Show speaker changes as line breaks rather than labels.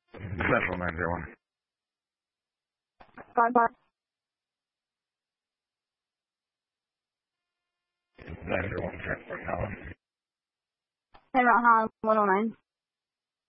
Central 901.
Contact.
Central 1 Transport Holland.
Hey, Route 109.